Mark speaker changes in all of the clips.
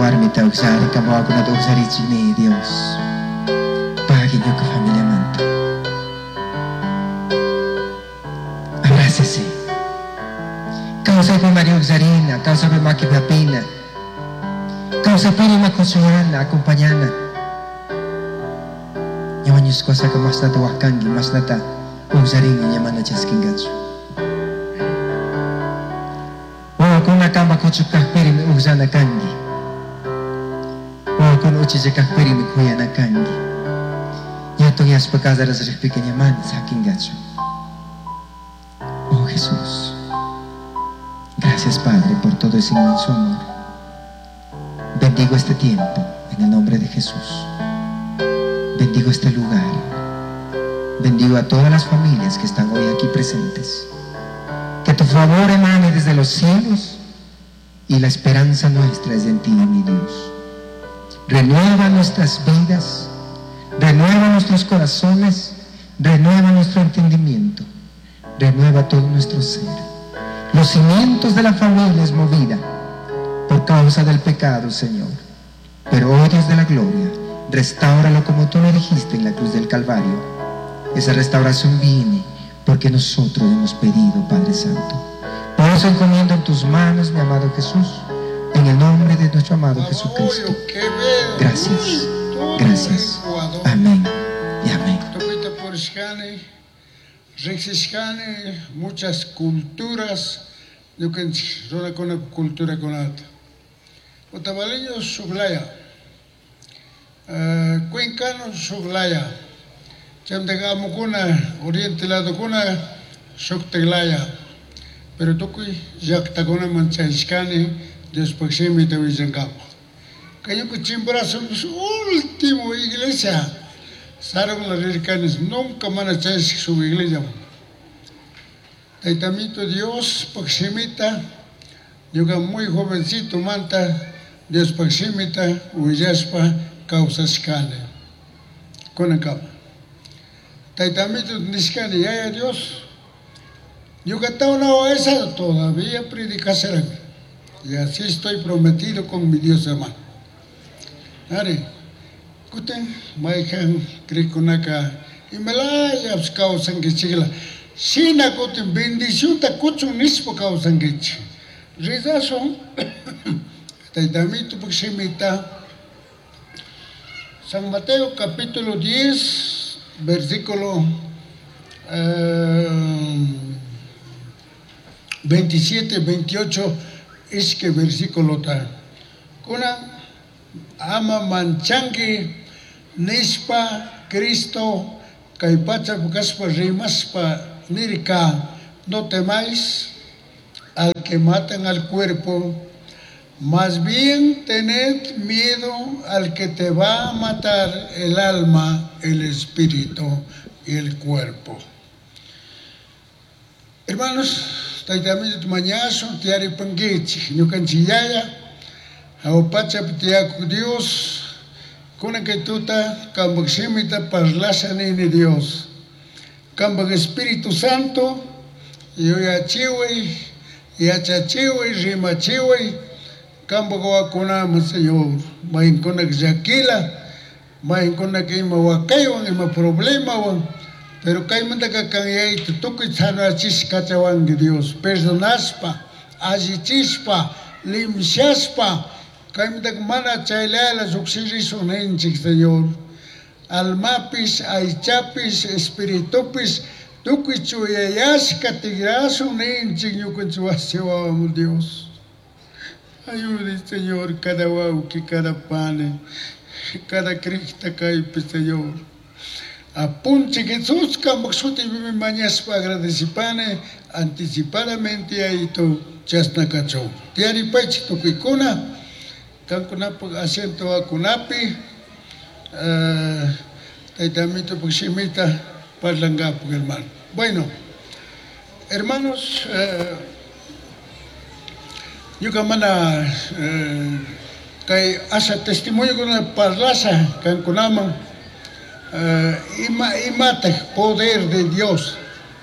Speaker 1: warmita ugsari kabawa ko na to ugsari ni Dios. Pagi niyo ka familia manta. Abrácese. Causa ko Maria Ugsarina, causa ko makipapina. Causa pili makonsuelana, acompañana. Nyaman Diyos ko sa kamas na tawakangi, mas na ta Ugsarina nyaman na Diyos kingatsu. Kung nakamba ko tsukah peri mi ugza na kangi. Kung uchi jakah peri mi kuya na kangi. Yato yas pagkazara sa pequeña man sa aking gacho. Oh Jesús, gracias Padre por todo ese inmenso amor. Bendigo este tiempo en el nombre de Jesús. Bendigo este lugar. Bendigo a todas las familias que están hoy aquí presentes. Que tu favor emane desde los cielos y la esperanza nuestra es en ti, mi Dios. Renueva nuestras vidas, renueva nuestros corazones, renueva nuestro entendimiento, renueva todo nuestro ser. Los cimientos de la familia es movida por causa del pecado, Señor. Pero hoy, Dios de la gloria, restáuralo como tú lo dijiste en la cruz del Calvario. Esa restauración viene porque nosotros hemos pedido, Padre Santo. Por eso encomiendo en tus manos, mi amado Jesús, en el nombre de nuestro amado Jesucristo. Gracias, gracias. Amén y amén.
Speaker 2: Muchas culturas, yo que no con cultura con alta. Otavaleño sublaya, cuencano sublaya. Chamdegamo kuna oriente lado kuna shokteglaya pero tokui yakta kuna manchaiskani después me te vizengapa kayo ku chimbra somos último iglesia saron las ricanes nunca manachais su iglesia taitamito Dios paximita yo que muy jovencito manta Dios paximita uyaspa causaskane con acá Taitamito Niscani, ya Dios, yo que estaba una oesa todavía predicaré. Y así estoy prometido con mi Dios hermano. Ari, kuten, maikan, krikunaka, y me la yabs causan que chigla. Sina kuten bendición ta kuchun nispo causan que chig. Rizazo, Taitamito Puximita, San Mateo capítulo 10. Versículo 27, 28, es que versículo está. Kuna ama manchangi nispa Cristo caipacha caspa rimaspa nirika no temáis al que matan al cuerpo, más bien tened miedo al que te va a matar el alma, el espíritu y el cuerpo. Hermanos, taitamit mañazo, tiari panguechi, ñucanchillaya, aopacha pitiaco Dios, kuna que tuta, cambaximita parlasan ni Dios, cambag Espíritu Santo, yo ya chihui, ya chachihui, rimachihui, Cambo kunama Señor, main kuna jakila, main kuna que ima wakayo, ima problema wan, pero kay manda kakangay tutukoy sana achis katawan de Dios, perdonaspa, ajichispa, limsiaspa, kay manda mana chaylala suksiriso nenchik Señor, almapis, aichapis, espiritupis, tukoy chuyayas katigraso nenchik yukunchuasiwam Dios. Ayude, Señor, cada guauqui, cada pane, cada crista caipe, Señor. Apunche Jesús, camboxuti vive mañas para agradecer anticipadamente ahí tu chasnacacho. Tiari pech tu cuicuna, cancunapo asiento a cunapi, taitamito puximita, parlangapo, hermano. Bueno, hermanos, yo que mana que hace testimonio con la parlasa cancunaman y mata poder de Dios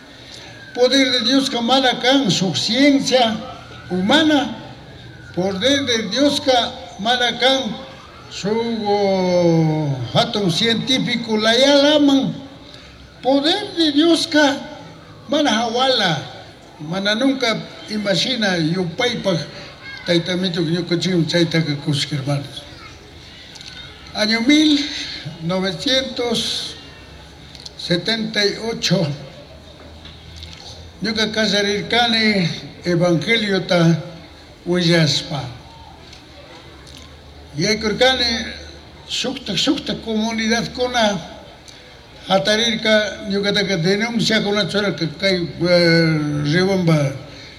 Speaker 2: que mana can su ciencia humana poder de Dios que Manakan, su hatun científico la llaman poder de Dios ka mana hawala, mana nunca imagina yupaypa taitamito que yo cochim chaitaka kusk hermanos. Año 1978 yo que casarirkani evangelio ta uyaspa. Y hay kurkani sukta comunidad kona hatarirka yo que denuncia con una chora que kai rebamba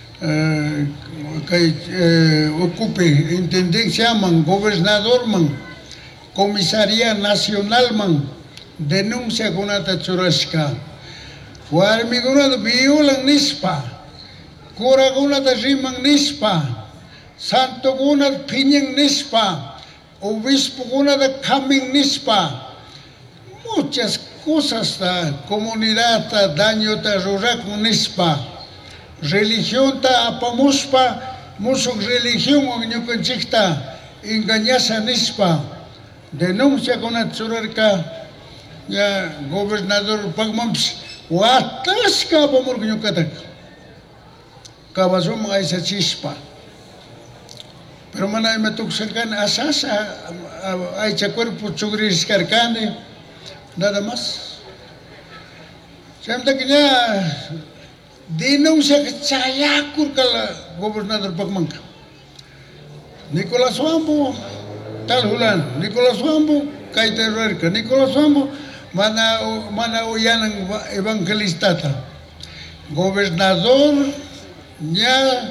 Speaker 2: que ocupe intendencia man, gobernador man, comisaría nacional man, denuncia con una churrasca. Warmiguna de violan nispa, coraguna de riman nispa, santo guna de piñen nispa, obispo guna de camin nispa. Muchas cosas la comunidad ta daño ta rurak nispa. Religión ta apamuspa, musuk religión o ñukanchikta engañasa nispa. Denuncia con una churarka ya gobernador pagmams. Watasca vamos que yo catak, cabazón a esa chispa, pero mana me toca cercan asasa a ese cuerpo chugris carcane, nada más. Se anda que ya denuncia que chayakur kala gobernador Pacmanca, Nicolás Wambo, tal Julan, Nicolás Wambo, Caite Ruerca, Nicolás Wambo. Mana uyanan evangelistata, gobernador ya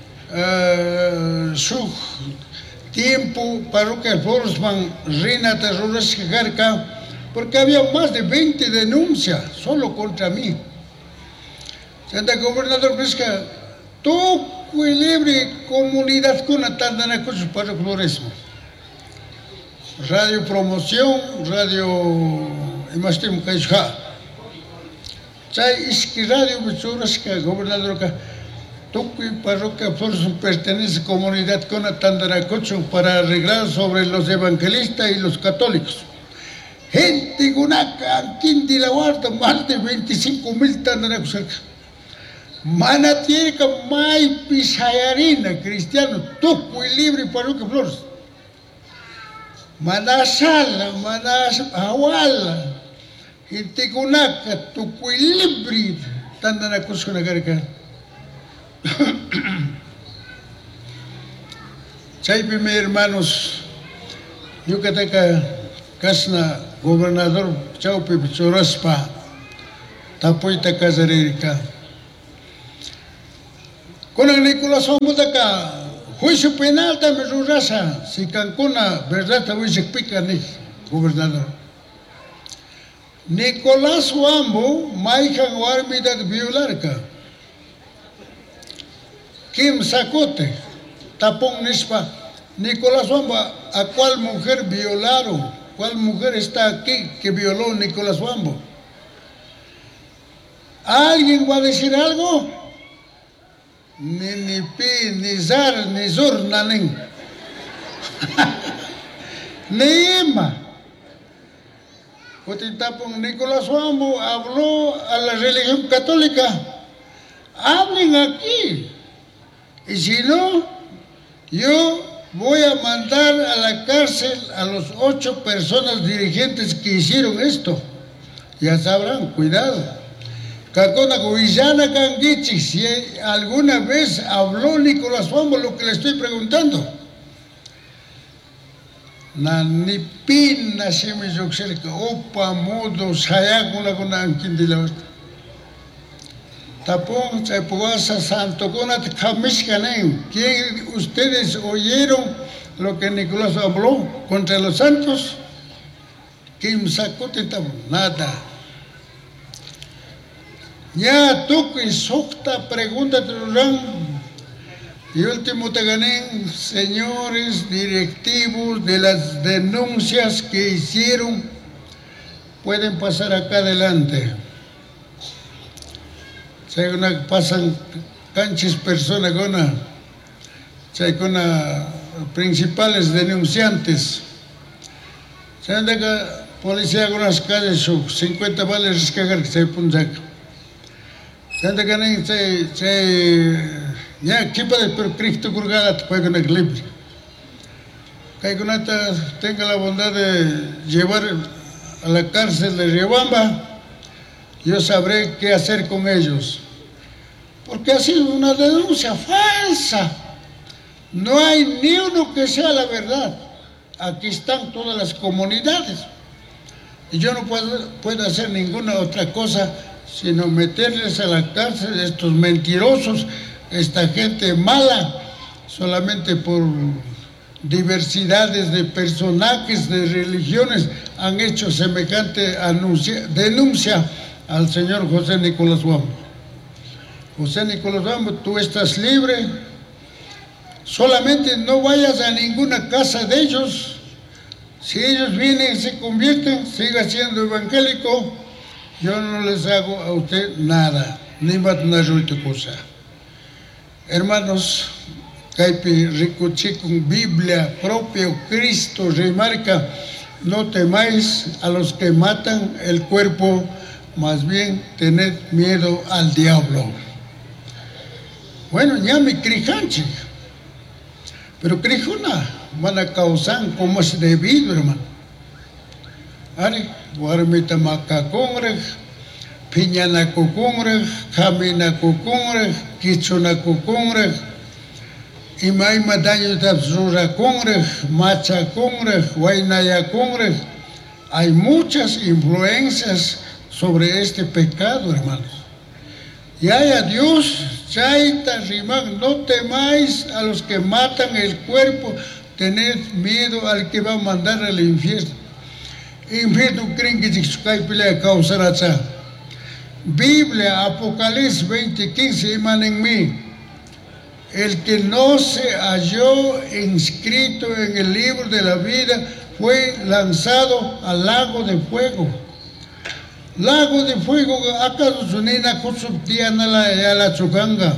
Speaker 2: su tiempo parroquia Forsman Reina Terrores Garca, porque había más de 20 denuncias solo contra mí. Santa gobernador Pesca, tú libre comunidad con la tandana con sus parroquianos. Radio promoción, radio Imastim Kaisha. Chay iski radio bichuras que gobernador ka Tuqui parroquia Flores pertenece a comunidad con Tandaracocho para arreglar sobre los evangelistas y los católicos. Gente gunaca, quinti la guarda, más de 25,000 Tandaracos. Manatieca, mai pisayarina, cristiano, Tuqui libre parroquia Flores. Manasala, manas awala, gente kunaka, tu equilibrio, tanda na kusuna garika. Chaypi mis hermanos, yo que tenga casna gobernador Chaupi Choraspa, tapoita casarérica. Con el Nicolás vamos acá. Juicio penal también rurasa, si Cancuna, verdad, también se pica ni gobernador. Nicolás Wambo, Maijan Warmida de Violarca. Kim Sacote, Tapón Nispa. Nicolás Wambo, ¿a cuál mujer violaron? ¿Cuál mujer está aquí que violó Nicolás Wambo? ¿Alguien va a decir algo? Ni pi, ni zar, ni zur, nanin. Ni ima. Cotitapon Nicolás Wambo habló a la religión católica. Hablen aquí. Y si no, yo voy a mandar a la cárcel a los 8 personas dirigentes que hicieron esto. Ya sabrán, cuidado. Cacona Villana Canguichi, si alguna vez habló Nicolás Wambo lo que le estoy preguntando. Na ni pina se me yoxerca, opa modo sayakuna con anquindila. Tapón, Chaipuasa, Santo Conat, Kamishkanen. ¿Quién ustedes oyeron lo que Nicolás habló contra los santos? ¿Quién sacó nada? Ya tú que socta pregunta y último te gané, señores directivos de las denuncias que hicieron, pueden pasar acá adelante. Pasan canchas personas con principales denunciantes. Se anda que policía con las calles, 50 vales descargar que se punzac. Se anda que ya equipa de pero Cristo curgada te puede ganar libre. Que tenga la bondad de llevar a la cárcel de Riobamba, yo sabré qué hacer con ellos. Porque ha sido una denuncia falsa. No hay ni uno que sea la verdad. Aquí están todas las comunidades. Y yo no puedo hacer ninguna otra cosa sino meterles a la cárcel estos mentirosos, esta gente mala, solamente por diversidades de personajes, de religiones, han hecho semejante denuncia al señor José Nicolás Wambo. José Nicolás Wambo, tú estás libre, solamente no vayas a ninguna casa de ellos. Si ellos vienen y se convierten, siga siendo evangélico, yo no les hago a usted nada, ni más una cosa. Hermanos, Caipi Ricochi con Biblia propio, Cristo remarca, no temáis a los que matan el cuerpo, más bien tened miedo al diablo. Bueno, ya me crijanche, pero crijona van a causar como es debido, hermano. Ari, guarmita macacongre, piñana cocongre, camina cocongre, quichona cocongre, y maima daño de absura congre, macha congre, guainaya congre. Hay muchas influencias sobre este pecado, hermanos. Y haya Dios, chaita rimán, no temáis a los que matan el cuerpo, tened miedo al que va a mandar al infierno. Infierno creen que se pelea causará. Biblia, Apocalipsis 20:15, iman en mí. El que no se halló inscrito en el libro de la vida fue lanzado al lago de fuego. Lago de fuego, acaso sunina kusubtiana la chukanga.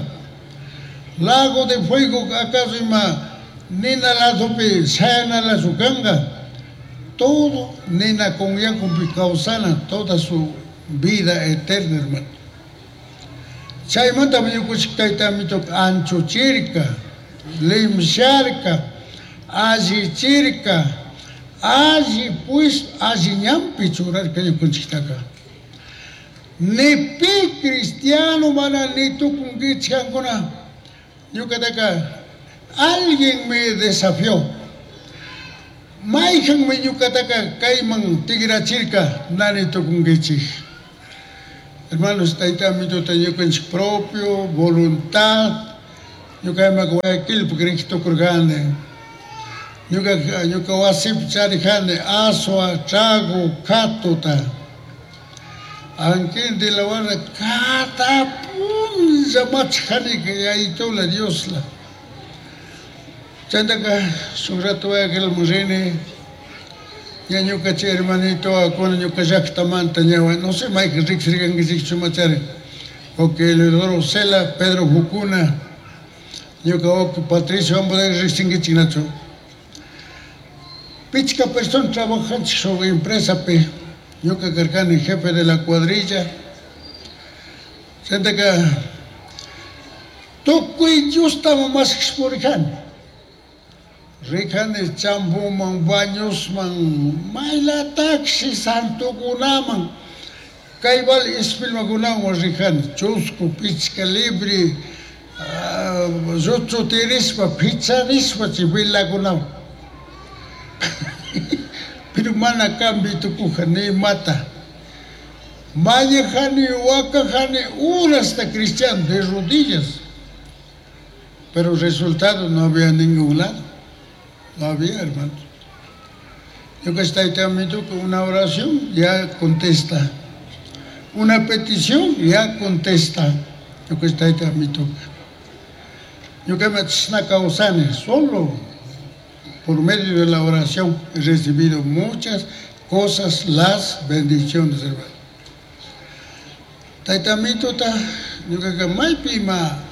Speaker 2: Lago de fuego, acaso ima nina la dope sana la chukanga. Todo nina con ya causana toda su vida eterna, hermano. Chaimanta me kuchikaita mitok ancho chirka, limsharka, aji chirka, aji pues aji ñampi churar que yo kuchitaka. Ni pi cristiano mana ni tu kungichangona. Yo kataka alguien me desafió. Maijan me yucataca caiman tigra chirca, nani tu kungichi. Hermanos, taita mi to tengo con su propio voluntad. Yo que me Guayaquil porque Cristo curgane. Yo que wasip charijane aswa chago katota. Aunque de la hora cata punza machani que ahí todo la Dios la. Chandaca su rato aquel murene. Ya yo caché hermanito a cuando yo cachacta manta no sé Michael Rick Rigan que se chumachare o que Leodoro Cela Pedro Jucuna yo que Patricio vamos a distinguir chinacho pichca persona trabajando sobre empresa pe yo que cargan el jefe de la cuadrilla siente que toco y yo estaba más explorando Rican el chambo man baños man maila taxi santo gunaman kaibal ispil magunaman rican chusco pizca libre zotso tirispa pizza rispa chibila gunam pero mana cambio tu ni mata maya jani waka jani hasta cristiano de rodillas pero resultado no había ningún lado. No había, hermano. Yo que estoy también con una oración, ya contesta. Una petición, ya contesta. Yo que estoy también. Yo que me causane, solo por medio de la oración he recibido muchas cosas, las bendiciones, hermano. Taitamito ta, yo que mai pima,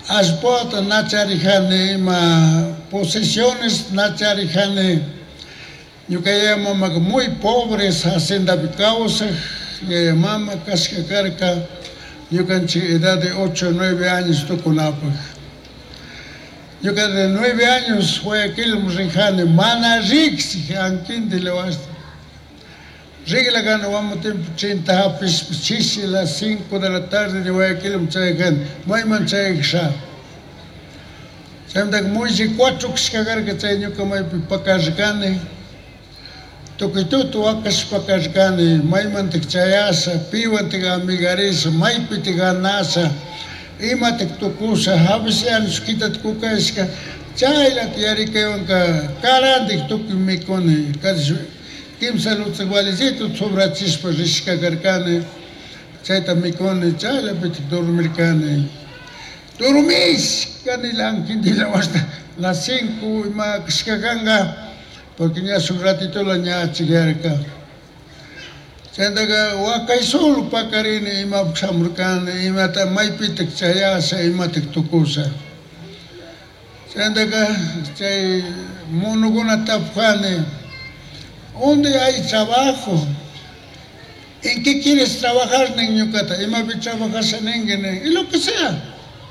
Speaker 2: Aspota nacharijane, ima posesiones nacharijane. Yo que mamá muy pobres, hacienda causa, y mamá cascacarca, yo que en edad de 8 o 9 años toconapa. Yo que de 9 años fue aquí el mujane, mana rix, anquín de levasta. Regla gana vamos tiempo 30 hapis, chichi las 5 de la tarde de Guayaquil, muchagan, muy manchaga. Samdak muy si 4 que que tengo como pipacasgane. Toquito akas pacasgane, muy manticchayasa, piwantiga amigaris, muy pitiga nasa, imatic tocusa, habisian skitat kukaska, chayla tiari que onka, carandic tukimicone, Kim salut igualito sobre chispa risca garcane, chaita micone, chala piti dormircane. Dormis, canilan, quindila basta, las 5 y más caganga, porque ya su ratito la ña chigarca. Chandaga, wakai solo pacarine, y ma xamurcane, y mata maipitek chayasa, y matek tucusa. Chandaga, chay monogona tapjane. ¿Dónde hay trabajo? ¿En qué quieres trabajar, Neñucata? Y más bien trabajar en y lo que sea.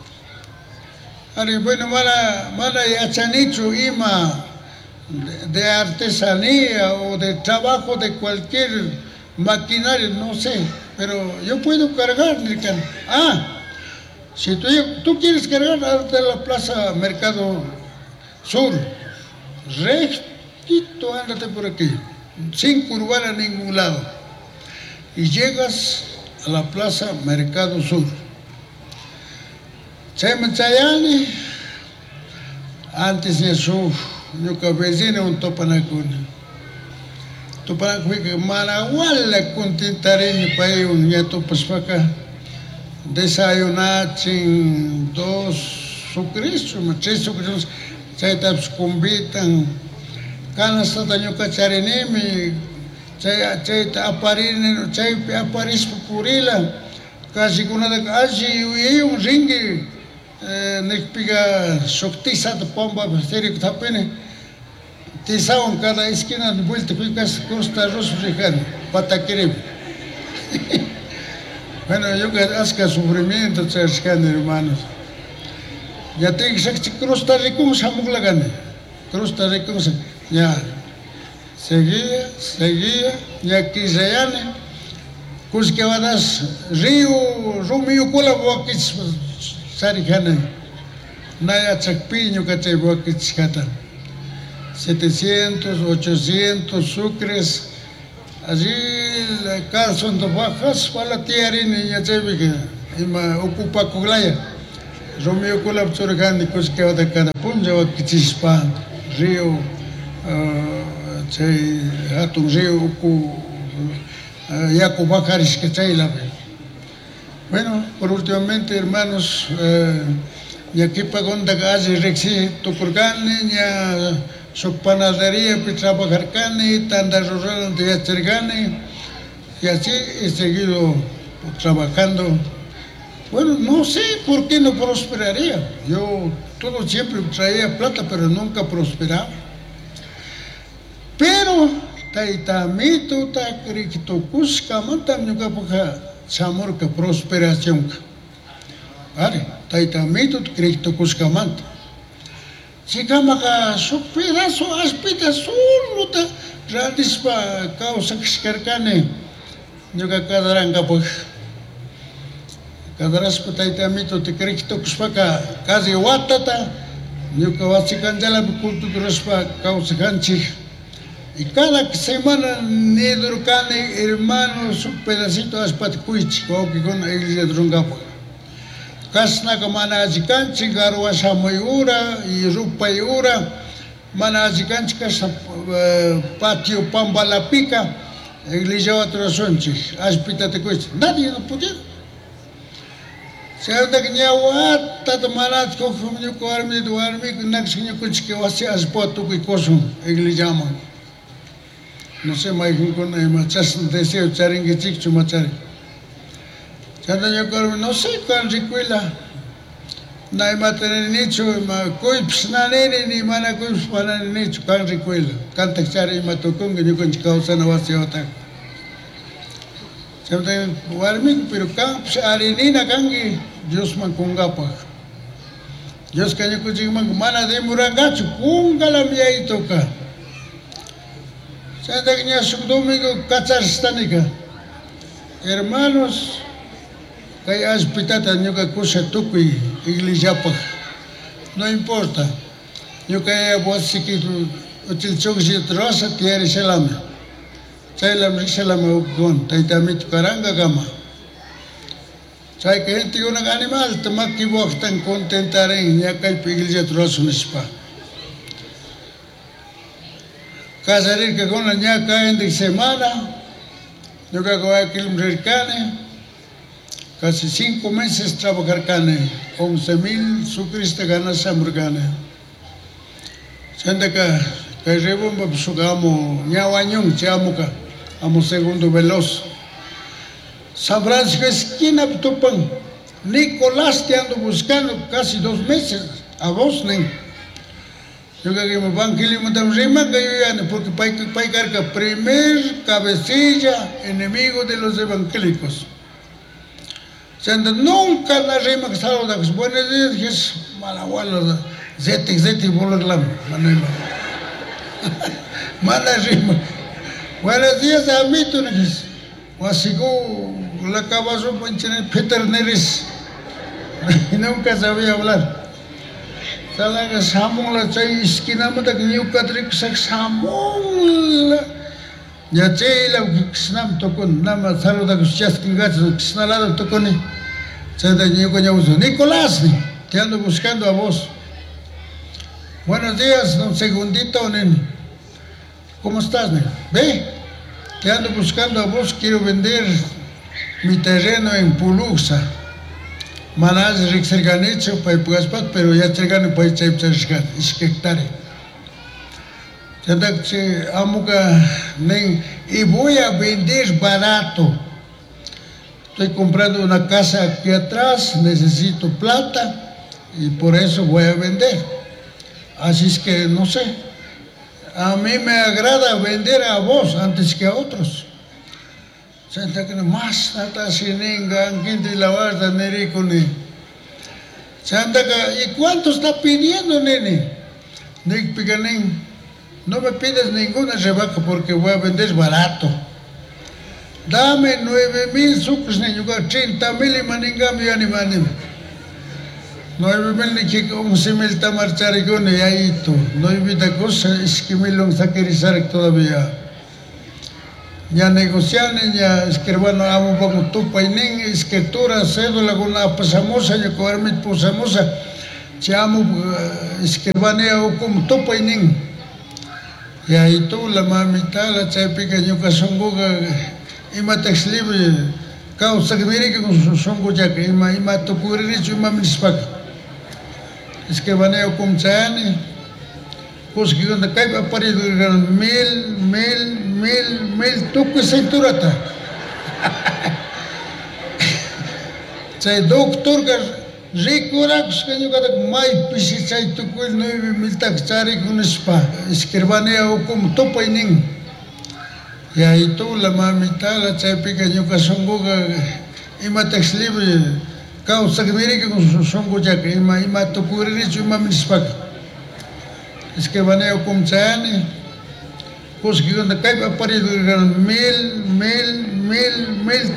Speaker 2: Bueno, mala yachanicho, ima de artesanía o de trabajo de cualquier maquinaria, no sé, pero yo puedo cargar, Nican. Si tú quieres cargar de la plaza Mercado Sur, rectito, ándate por aquí. Sin curvar a ningún lado y llegas a la plaza Mercado Sur. Chayani, antes de eso, yo que vecino un topanacuna. Topanacuna, maraguala con tintarín para un nieto paspaca. Desayunar sin 2 sucres, 3 sucres, chaytaps convitan. Canas tatanyo kacharinimi, chay aparin, chay aparis purila, casi kuna de aji un ringi, nekpiga shoktiza de pomba, serio tapene, tisaon cada esquina de vuelta cuicas costa rosrijan, pataquirib. Bueno, yo que asca sufrimiento, chascan hermanos. Ya te dije que Costa Rica samugla gane, Costa Rica ya, seguía, ya quisayane, cusquevadas, río, rumio, cola, boquits, saricane, naya chacpiño, cachay, boquits, cata, 700, 800 sucres, allí, cada son de bajas, para tiarini, ya se ve que, ocupa coglaya, rumio, cola, surgani, cusquevada, cada punja, boquits, río, chay hatun río uku yaku bacaris que chay la ve. Bueno, por últimamente, hermanos, y aquí pagonda gazi rexi tukurgani, ya su panadería pi trabajarcani, tanda rural de yachergani, y así he seguido trabajando. Bueno, no sé por qué no prosperaría. Yo todo siempre traía plata, pero nunca prosperaba. Pero taitamito ta kriktokuska mantam yuka puja chamorka prosperación. Vale, taitamito kriktokuska manta. Si kamaka su pedazo aspita solo ta radispa causa xkarkane yuka kadaranga puja. Kadaraspa taitamito te kriktokuska casi watata yuka wachikanjala kulturaspa causa kanchi. Y cada semana nedurcane hermanos un pedacito de aspatcuich, que con la iglesia de Rungapo. Casna que manajicanchi, garwasa mayura y rupa yura, manajicanchi casa patio pambalapica, iglesia atrasonchi, aspita te cuesta. Nadie no podía. Se anda que ni agua, tanto manat como yo coarme duarme, naxinyo kuchke wasi aspotu que cosum, iglesia man. No sé, más con el machas deseo charingue chicho machari. Chanda yo no sé cuál recuela. na imatane nicho ma kuips na nene ni mana kuips mana nicho kan recuela canta chare imatokung que yo con causa na wasiota siempre warmi pero camps arenina kangi Dios man kungapa Dios kanyo kuching man mana de murangachu kungala mia itoka siempre que ya su domingo kacharstanika hermanos kaya aspitata nyo ka kusa tukui iglesia pa no importa yo kaya buat sikit util choksi trosa tiari selama Sailam risalama ukgon taitamit karanga kama Sai que gente un animal tamaki buak tan contentaren ya kay iglesia trosa nispa Kasarir que con la nya caen de semana yo ka goa kilomrerkane Casi 5 meses trabajar cane, 11,000 sucrista gana sambrgane. Senda ka rebomba sugamo nyawanyong chamuka, amo segundo veloz. San Francisco esquina tupang, Nicolás te ando buscando casi 2 meses, a vos nen. Yo que me van que le mandan rima que yo ya porque pai carga primer cabecilla enemigo de los evangélicos. Sendo nunca na rima que saluda que buenos días que es malagualo zeti bolaglam manema mala rima buenos días amito nes wasigo la cabazo panchene Peter Neres nunca sabía hablar salaga samung la chay esquina mata que yo katrik sak samung Ya cela kisnam tokon nama saluda kusias kingat kisnalado tokoni. Senta niño coña uso. Nicolás, te ando buscando a vos. Buenos días, un segundito, nen. ¿Cómo estás, nen? Ve, te ando buscando a vos. Quiero vender mi terreno en Puluxa. Manaz rixerganicho para Pugaspat, pero ya cercano para Chaypchashkat, hectáreas. Y voy a vender barato. Estoy comprando una casa aquí atrás, necesito plata y por eso voy a vender. Así es que no sé. A mí me agrada vender a vos antes que a otros. Senta que más nata sininga, quinti la barda nericone. Santa que, ¿y cuánto está pidiendo, nene? Nick Picanen. No me pides ninguna rebaja porque voy a vender barato. Dame 9,000 sucres, niño, 30,000 y maningami animanim. 9,000 ni que 11,000 tamarcharigon y ahí tú. No invita cosa, es que me lo saquerizar todavía. Ya negocian, ya escribano amo como tu painin, escritura, cédula con la pasamosa, ya cogerme pasamosa. Ya amo escribano como tu painin. Y ahí tú la mamita, la chapica, yo que son goga, y matex libre, causa que mire que con son goya que ima tu curiricho y mamispac. Es que van a como chane, pues que cuando cae a parir mil, tú que se turata. Chay doctor que Ricurax que yo cada mai pisi chay tu kuil 9,000 tak chari con spa escribanea o como topa inin y ahí tú la mamita la chay pica yo que son goga ima tex libre causa que mire que con son goya que ima tu curiricho ima mispac escribanea o como chayane pues que cuando cae a parir mil